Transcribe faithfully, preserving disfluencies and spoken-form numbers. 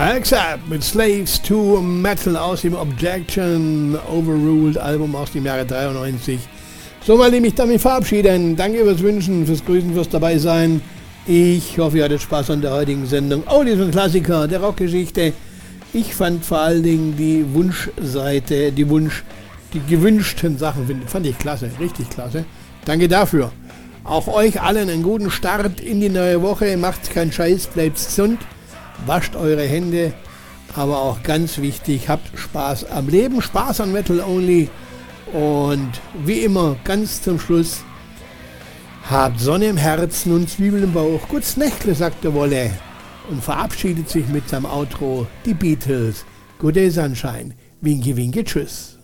Exakt, mit Slaves to Metal aus dem Objection Overruled Album aus dem Jahre dreiundneunzig. So, mal mich damit verabschieden. Danke fürs Wünschen, fürs Grüßen, fürs dabei sein. Ich hoffe, ihr hattet Spaß an der heutigen Sendung. Oh, diesen Klassiker der Rockgeschichte. Ich fand vor allen Dingen die Wunschseite, die Wunsch, die gewünschten Sachen, fand ich klasse, richtig klasse. Danke dafür. Auch euch allen einen guten Start in die neue Woche. Macht keinen Scheiß, bleibt gesund. Wascht eure Hände, aber auch ganz wichtig, habt Spaß am Leben, Spaß an Metal Only und wie immer, ganz zum Schluss, habt Sonne im Herzen und Zwiebeln im Bauch. Gutes Nächtle, sagt der Wolle und verabschiedet sich mit seinem Outro, die Beatles. Good Day Sunshine, winke, winke, tschüss.